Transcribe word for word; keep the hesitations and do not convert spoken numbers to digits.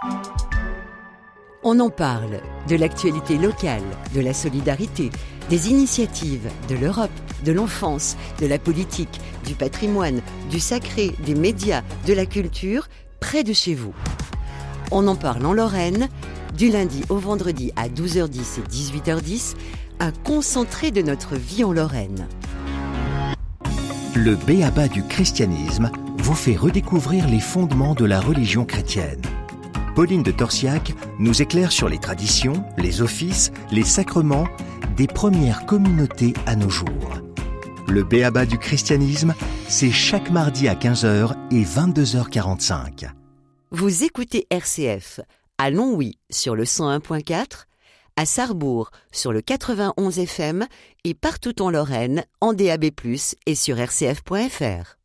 On en parle, de l'actualité locale, de la solidarité, des initiatives, de l'Europe, de l'enfance, de la politique, du patrimoine, du sacré, des médias, de la culture, près de chez vous. On en parle en Lorraine, du lundi au vendredi à douze heures dix et dix-huit heures dix, un concentré de notre vie en Lorraine. Le B A B A du christianisme vous fait redécouvrir les fondements de la religion chrétienne. Pauline de Torsiac nous éclaire sur les traditions, les offices, les sacrements des premières communautés à nos jours. Le B A B A du christianisme, c'est chaque mardi à quinze heures et vingt-deux heures quarante-cinq. Vous écoutez R C F à Longwy sur le cent un point quatre, à Sarrebourg sur le quatre-vingt-onze F M et partout en Lorraine en D A B plus, et sur r c f point f r.